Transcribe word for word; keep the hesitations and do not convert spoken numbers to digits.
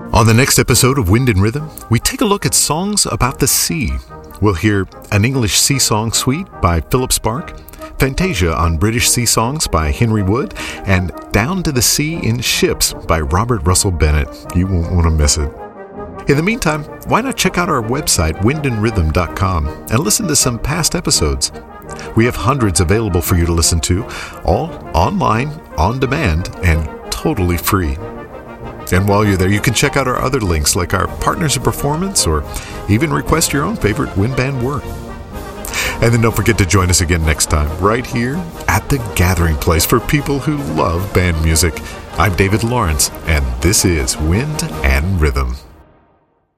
On the next episode of Wind and Rhythm, we take a look at songs about the sea. We'll hear An English Sea Song Suite by Philip Sparke, Fantasia on British Sea Songs by Henry Wood, and Down to the Sea in Ships by Robert Russell Bennett. You won't want to miss it. In the meantime, why not check out our website, wind and rhythm dot com, and listen to some past episodes. We have hundreds available for you to listen to, all online, on demand, and totally free. And while you're there, you can check out our other links like our Partners in Performance or even request your own favorite wind band work. And then don't forget to join us again next time, right here at the gathering place for people who love band music. I'm David Lawrence, and this is Wind and Rhythm.